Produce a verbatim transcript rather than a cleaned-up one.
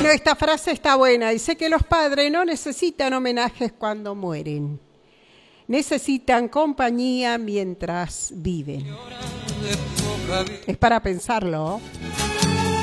Bueno, esta frase está buena. Dice que los padres no necesitan homenajes cuando mueren. Necesitan compañía mientras viven. Es para pensarlo.